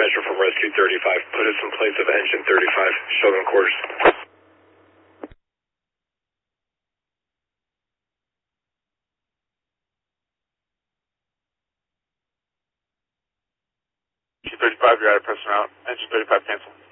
Metro from Rescue 35. Put us in place of engine 35. Show them quarters. Engine 35, you're out of pressure out. Engine 35, cancel.